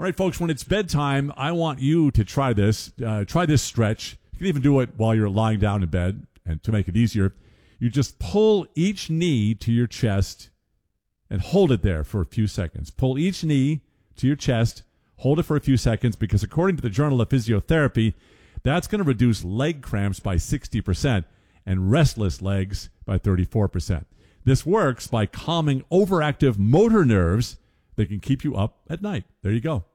All right, folks, when it's bedtime, I want you to try this. Try this stretch. You can even do it while you're lying down in bed. And to make it easier, you just pull each knee to your chest and hold it there for a few seconds. Pull each knee to your chest, hold it for a few seconds, because according to the Journal of Physiotherapy, that's going to reduce leg cramps by 60% and restless legs by 34%. This works by calming overactive motor nerves that can keep you up at night. There you go.